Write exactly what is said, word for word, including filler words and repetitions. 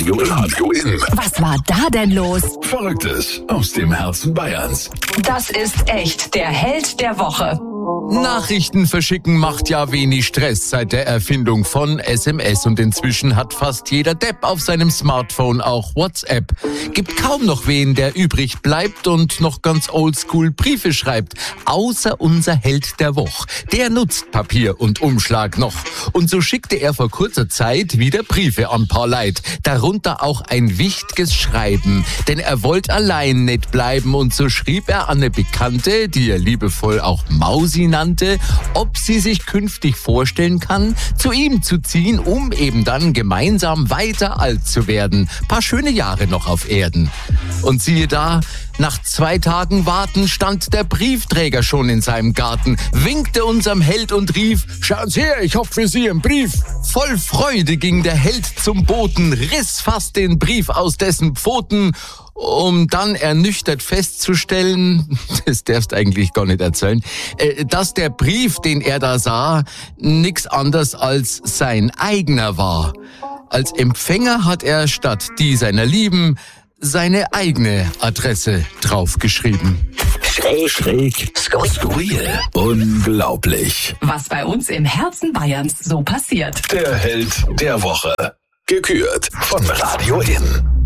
Radio In. Was war da denn los? Verrücktes aus dem Herzen Bayerns. Das ist echt der Held der Woche. Nachrichten verschicken macht ja wenig Stress seit der Erfindung von S M S und inzwischen hat fast jeder Depp auf seinem Smartphone auch WhatsApp. Gibt kaum noch wen, der übrig bleibt und noch ganz oldschool Briefe schreibt, außer unser Held der Woche. Der nutzt Papier und Umschlag noch. Und so schickte er vor kurzer Zeit wieder Briefe an paar Leid, darunter auch ein wichtiges Schreiben, denn er wollte allein nicht bleiben und so schrieb er an eine Bekannte, die er liebevoll auch Mausi nannte, ob sie sich künftig vorstellen kann, zu ihm zu ziehen, um eben dann gemeinsam weiter alt zu werden. Paar schöne Jahre noch auf Erden. Und siehe da, nach zwei Tagen Warten stand der Briefträger schon in seinem Garten, winkte unserem Held und rief, schauen Sie her, ich hab für Sie einen Brief. Voll Freude ging der Held zum Boten, riss fast den Brief aus dessen Pfoten, um dann ernüchtert festzustellen, das darfst eigentlich gar nicht erzählen, dass der Brief, den er da sah, nix anderes als sein eigener war. Als Empfänger hat er statt die seiner Lieben seine eigene Adresse draufgeschrieben. Schräg, schräg, skurril, unglaublich. Was bei uns im Herzen Bayerns so passiert. Der Held der Woche. Gekürt von Radio In.